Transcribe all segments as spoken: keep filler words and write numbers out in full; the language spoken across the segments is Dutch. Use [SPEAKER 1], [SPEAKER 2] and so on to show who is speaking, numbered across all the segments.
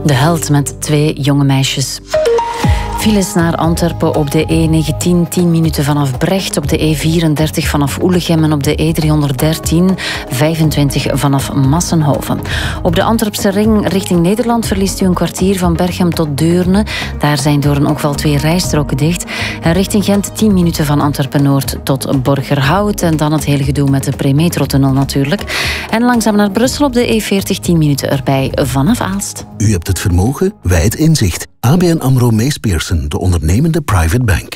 [SPEAKER 1] De held met twee jonge meisjes. Files naar Antwerpen op de E negentien, tien minuten vanaf Brecht, op de E vierendertig vanaf Oelegem en op de E driehonderddertien, vijfentwintig vanaf Massenhoven. Op de Antwerpse ring richting Nederland verliest u een kwartier van Berchem tot Deurne. Daar zijn door een ongeval twee rijstroken dicht. En richting Gent tien minuten van Antwerpen-Noord tot Borgerhout. En dan het hele gedoe met de Premetro-tunnel natuurlijk. En langzaam naar Brussel op de E veertig, tien minuten erbij vanaf Aalst.
[SPEAKER 2] U hebt het vermogen, wij het inzicht. A B N AMRO Mees Pierson, de ondernemende private bank.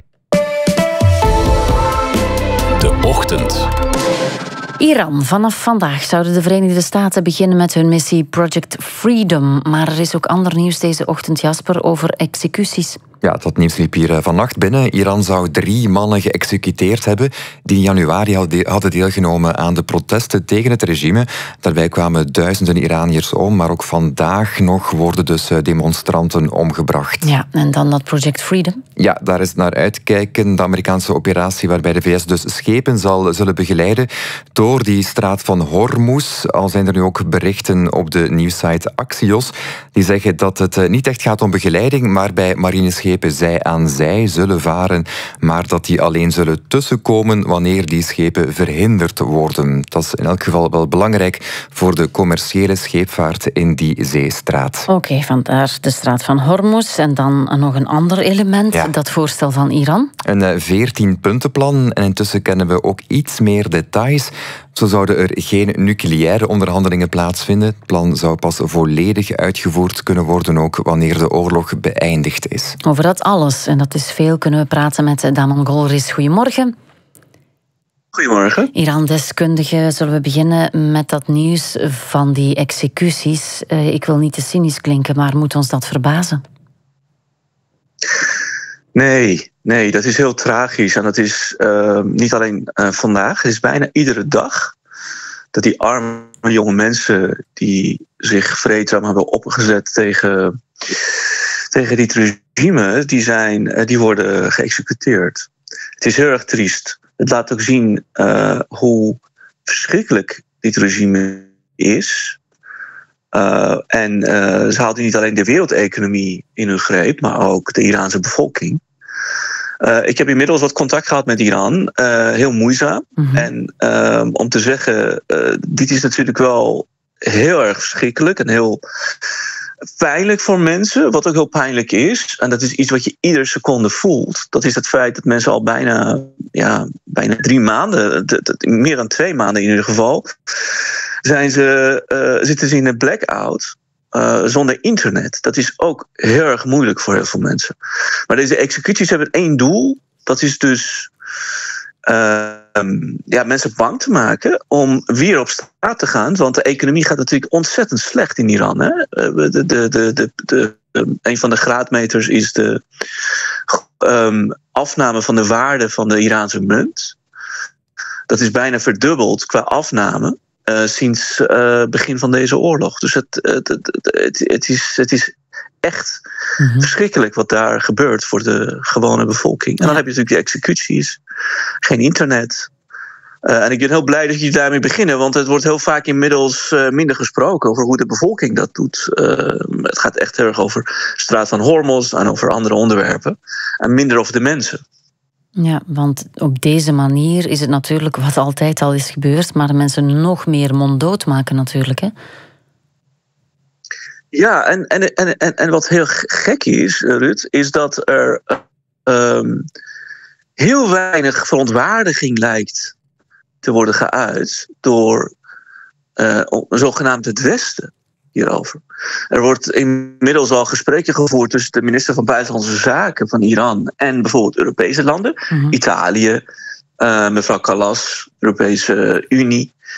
[SPEAKER 3] De Ochtend.
[SPEAKER 1] Iran. Vanaf vandaag zouden de Verenigde Staten beginnen met hun missie Project Freedom. Maar er is ook ander nieuws deze ochtend, Jasper, over executies.
[SPEAKER 4] Ja, dat nieuws liep hier vannacht binnen. Iran zou drie mannen geëxecuteerd hebben die in januari hadden deelgenomen aan de protesten tegen het regime. Daarbij kwamen duizenden Iraniërs om, maar ook vandaag nog worden dus demonstranten omgebracht.
[SPEAKER 1] Ja, en dan dat Project Freedom?
[SPEAKER 4] Ja, daar is het naar uitkijken. De Amerikaanse operatie waarbij de V S dus schepen zal zullen begeleiden door die straat van Hormuz. Al zijn er nu ook berichten op de nieuwssite Axios die zeggen dat het niet echt gaat om begeleiding, maar bij marineschepen zij aan zij zullen varen, maar dat die alleen zullen tussenkomen wanneer die schepen verhinderd worden. Dat is in elk geval wel belangrijk voor de commerciële scheepvaart in die zeestraat.
[SPEAKER 1] Oké, okay, vandaar de straat van Hormuz. En dan nog een ander element, ja. Dat voorstel van Iran.
[SPEAKER 4] Een veertien-puntenplan. En intussen kennen we ook iets meer details. Zo zouden er geen nucleaire onderhandelingen plaatsvinden. Het plan zou pas volledig uitgevoerd kunnen worden, ook wanneer de oorlog beëindigd is.
[SPEAKER 1] Over dat alles, en dat is veel, kunnen we praten met Daman Golriz. Goedemorgen.
[SPEAKER 5] Goedemorgen.
[SPEAKER 1] Iran-deskundige, zullen we beginnen met dat nieuws van die executies. Uh, ik wil niet te cynisch klinken, maar moet ons dat verbazen?
[SPEAKER 5] Nee, nee, dat is heel tragisch. En dat is uh, niet alleen uh, vandaag, het is bijna iedere dag dat die arme jonge mensen die zich vreedzaam hebben opgezet tegen, tegen dit regime, die, zijn, die worden geëxecuteerd. Het is heel erg triest. Het laat ook zien uh, hoe verschrikkelijk dit regime is. Uh, en uh, ze houden niet alleen de wereldeconomie in hun greep, maar ook de Iraanse bevolking. Uh, ik heb inmiddels wat contact gehad met Iran, uh, heel moeizaam. Mm-hmm. En uh, om te zeggen, uh, dit is natuurlijk wel heel erg verschrikkelijk en heel pijnlijk voor mensen, wat ook heel pijnlijk is. En dat is iets wat je iedere seconde voelt. Dat is het feit dat mensen al bijna, ja, bijna drie maanden, meer dan twee maanden in ieder geval, zijn ze, uh, zitten ze in een blackout uh, zonder internet. Dat is ook heel erg moeilijk voor heel veel mensen. Maar deze executies hebben één doel. Dat is dus uh, um, ja, mensen bang te maken om weer op straat te gaan. Want de economie gaat natuurlijk ontzettend slecht in Iran. Hè? De, de, de, de, de, de, een van de graadmeters is de um, afname van de waarde van de Iraanse munt. Dat is bijna verdubbeld qua afname. Uh, sinds het uh, begin van deze oorlog. Dus het, het, het, het, het, is, het is echt mm-hmm. verschrikkelijk wat daar gebeurt voor de gewone bevolking. En dan heb je natuurlijk die executies, geen internet. Uh, en ik ben heel blij dat jullie daarmee beginnen, want het wordt heel vaak inmiddels uh, minder gesproken over hoe de bevolking dat doet. Uh, het gaat echt heel erg over straat van Hormuz en over andere onderwerpen. En minder over de mensen.
[SPEAKER 1] Ja, want op deze manier is het natuurlijk wat altijd al is gebeurd, maar de mensen nog meer monddood maken natuurlijk, hè?
[SPEAKER 5] Ja, en, en, en, en, en wat heel gek is, Ruud, is dat er um, heel weinig verontwaardiging lijkt te worden geuit door uh, zogenaamd het Westen hierover. Er wordt inmiddels al gesprekken gevoerd tussen de minister van Buitenlandse Zaken van Iran en bijvoorbeeld Europese landen. Mm-hmm. Italië, uh, mevrouw Callas, Europese Unie.